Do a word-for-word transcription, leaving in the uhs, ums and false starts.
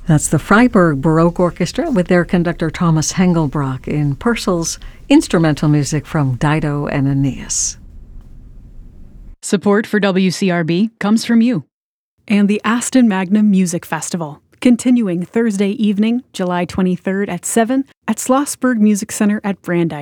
That's the Freiburg Baroque Orchestra with their conductor Thomas Hengelbrock in Purcell's instrumental music from Dido and Aeneas. Support for W C R B comes from you. And the Aston Magnum Music Festival, continuing Thursday evening, July twenty-third at seven at Schlossberg Music Center at Brandeis.